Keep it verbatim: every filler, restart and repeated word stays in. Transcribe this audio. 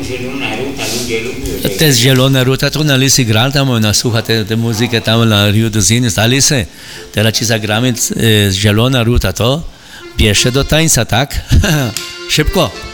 zielona ruta, ludzie lubią. To jest zielona ruta, to na lisy grał tam, ona słucha tę muzykę tam na Rio de Janeiro, na lisy. Teraz ci zagramy e, zielona ruta, to bierze do tańca, tak? Szybko.